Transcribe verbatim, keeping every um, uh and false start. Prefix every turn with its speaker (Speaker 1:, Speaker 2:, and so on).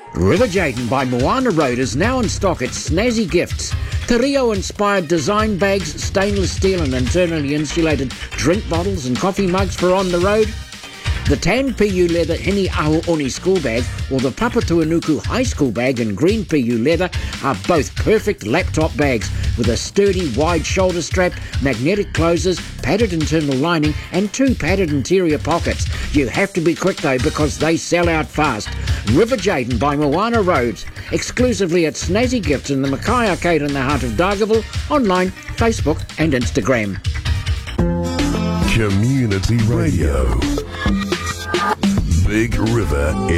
Speaker 1: River Jaden by Moana Road is now in stock at Snazzy Gifts. Te Reo-inspired design bags, stainless steel and internally insulated drink bottles and coffee mugs for on the road. The tan P U leather Hini Aho Oni school bag or the Papatuanuku high school bag in green P U leather are both perfect laptop bags with a sturdy wide shoulder strap, magnetic closers, padded internal lining and two padded interior pockets. You have to be quick though because they sell out fast. River Jaden by Moana Road, exclusively at Snazzy Gifts in the Mackay Arcade in the heart of Dargaville, online, Facebook and Instagram.
Speaker 2: Community Radio. Big River